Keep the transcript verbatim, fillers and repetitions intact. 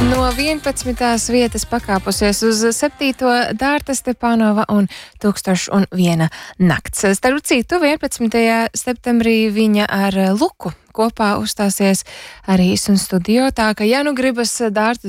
No vienpadsmitās vietas pakāpusies uz septīto Dārta Stepanova un tūkstoš un viena nakts. Starp citu, vienpadsmitajā septembrī viņa ar Luku kopā uzstāsies arī Īsun studio, tā ka, ja nu gribas Dārtu